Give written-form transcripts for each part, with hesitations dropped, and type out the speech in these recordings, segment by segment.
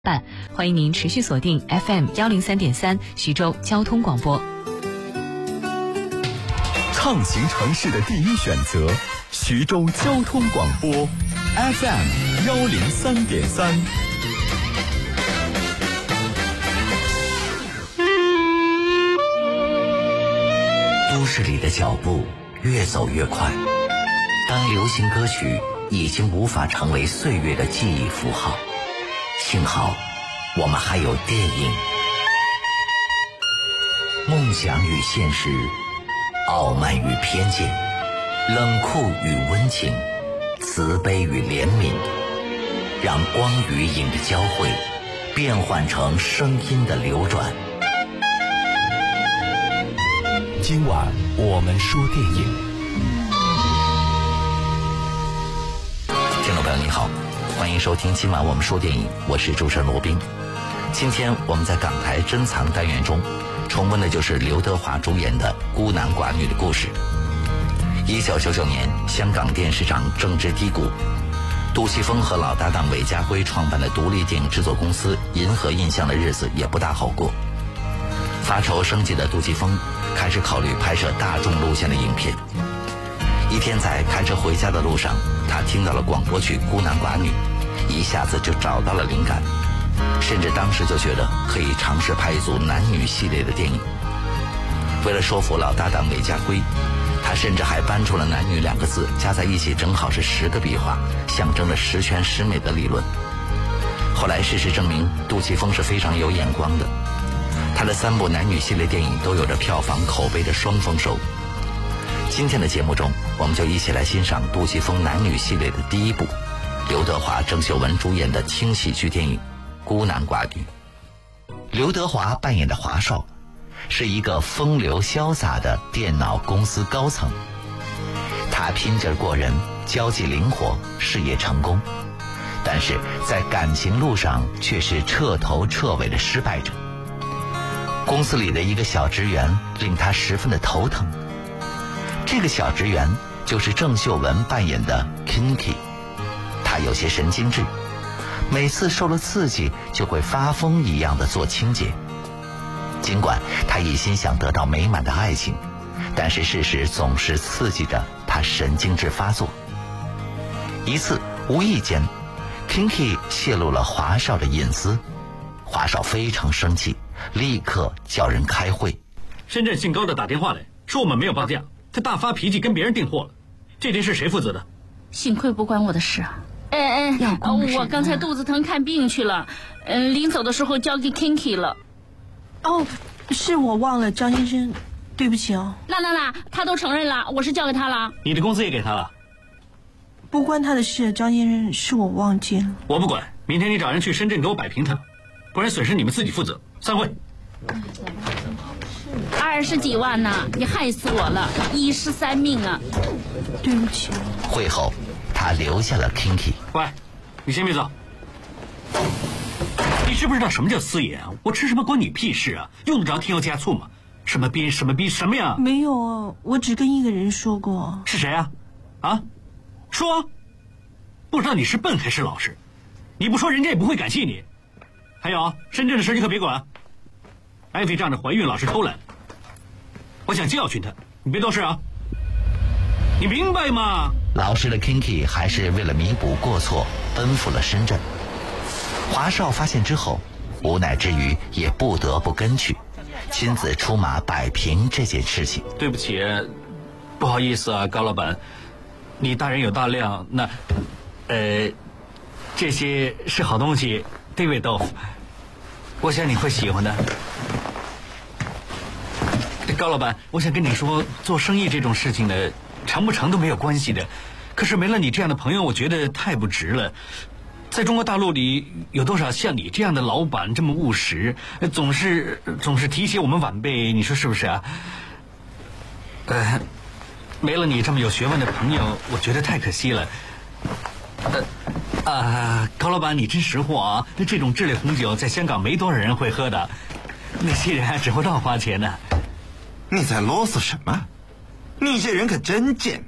半，欢迎您持续锁定 FM103.3徐州交通广播。 畅行城市的第一选择，徐州交通广播 FM103.3。 都市里的脚步越走越快，当流行歌曲已经无法成为岁月的记忆符号，幸好我们还有电影。梦想与现实，傲慢与偏见，冷酷与温情，慈悲与怜悯，让光与影的交汇变换成声音的流转。 今晚我们说电影。 听众朋友你好，欢迎收听今晚我们说电影，我是主持人罗宾。今天我们在港台珍藏单元中重温的就是刘德华主演的《孤男寡女》的故事。1999年，香港电视厂正值低谷，杜琪峰和老搭档韦家辉创办的独立电影制作公司银河印象的日子也不大好过。发愁生计的杜琪峰开始考虑拍摄大众路线的影片。一天在开车回家的路上，他听到了广播剧《孤男寡女》，一下子就找到了灵感，甚至当时就觉得可以尝试拍一组男女系列的电影。为了说服老搭档韦家辉，他甚至还搬出了男女2个字加在一起正好是10个笔画，象征着十全十美的理论。后来事实证明，杜琪峰是非常有眼光的，他的3部男女系列电影都有着票房口碑的双丰收。今天的节目中，我们就一起来欣赏杜琪峰男女系列的第1部，刘德华、郑秀文主演的轻喜剧电影《孤男寡女》。刘德华扮演的华少是一个风流潇洒的电脑公司高层，他拼劲过人，交际灵活，事业成功，但是在感情路上却是彻头彻尾的失败者。公司里的一个小职员令他十分的头疼，这个小职员就是郑秀文扮演的 Kinky。 他有些神经质，每次受了刺激就会发疯一样的做清洁。尽管他一心想得到美满的爱情，但是事实总是刺激着他神经质发作。一次无意间 Kinky 泄露了华少的隐私，华少非常生气，立刻叫人开会。 深圳姓高的打电话来说我们没有报价，他大发脾气跟别人订货了，这件事谁负责的？ 幸亏不关我的事啊。我刚才肚子疼看病去了，临走的时候交给 Kinky 了。 哦，是我忘了，张先生，对不起哦。 那他都承认了，我是交给他了。 你的工资也给他了？ 不关他的事，张先生，是我忘记了。 我不管，明天你找人去深圳给我摆平他，不然损失你们自己负责。散会。 20几万呢，你害死我了，1尸3命啊！ 对不起。 会后他留下了 Kinky。 喂，你先别走。你知不知道什么叫私盐啊？我吃什么关你屁事啊？用得着添油加醋吗？什么逼什么逼什么呀？ 没有啊，我只跟一个人说过。 是谁啊？啊？说。不知道你是笨还是老实，你不说人家也不会感谢你。还有深圳的事你可别管。艾菲仗着怀孕老是偷懒，我想教训他，你别多事啊，你明白吗？ 老实的 Kinky 还是为了弥补过错奔赴了深圳。华少发现之后，无奈之余也不得不跟去，亲自出马摆平这件事情。 对不起，不好意思啊，高老板，你大人有大量，那这些是好东西，对味豆腐，我想你会喜欢的。高老板，我想跟你说，做生意这种事情呢，成不成都没有关系的，可是没了你这样的朋友，我觉得太不值了。在中国大陆里，有多少像你这样的老板这么务实，总是提携我们晚辈，你说是不是啊？没了你这么有学问的朋友，我觉得太可惜了。高老板，你真识货啊！这种智利红酒在香港没多少人会喝的，那些人还指不到花钱呢。 你在啰嗦什么？你这人可真贱。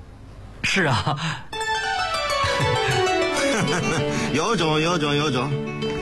是啊。 有种有种有种，